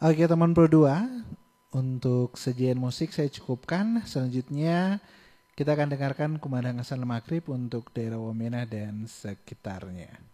Oke teman Pro 2, untuk sajian musik saya cukupkan. Selanjutnya kita akan dengarkan kumandang azan maghrib untuk daerah Wamena dan sekitarnya.